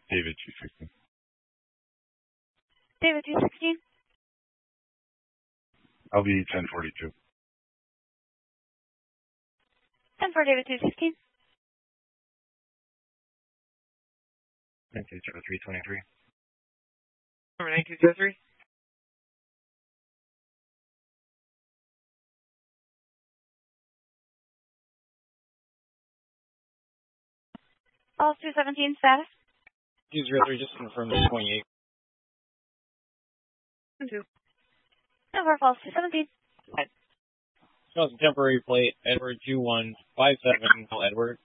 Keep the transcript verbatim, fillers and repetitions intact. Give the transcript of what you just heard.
David two sixteen. David two sixteen. L V ten forty-two. ten for David two sixteen. nine two zero three twenty-three. Number nine two zero three. Falls two seventeen status. two zero three, just confirm the twenty-eight. Two. Over Falls two seventeen. Shows a temporary plate, Edward two one five seven, Edward.